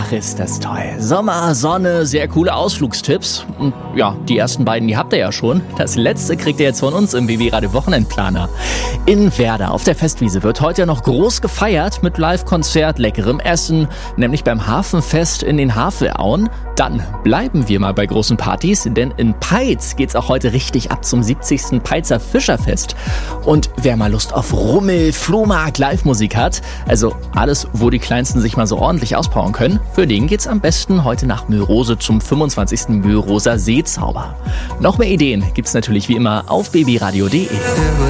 Ach, ist das toll. Sommer, Sonne, sehr coole Ausflugstipps. Und ja, die ersten beiden, die habt ihr ja schon. Das letzte kriegt ihr jetzt von uns im BB Radio Wochenendplaner. In Werder auf der Festwiese wird heute noch groß gefeiert mit Live-Konzert, leckerem Essen, nämlich beim Hafenfest in den Havelauen. Dann bleiben wir mal bei großen Partys, denn in Peitz geht's auch heute richtig ab zum 70. Peitzer Fischerfest. Und wer mal Lust auf Rummel, Flohmarkt, Live-Musik hat, also alles, wo die Kleinsten sich mal so ordentlich auspowern können, für den geht's am besten heute nach Mülrose zum 25. Mülroser Seezauber. Noch mehr Ideen gibt's natürlich wie immer auf babyradio.de.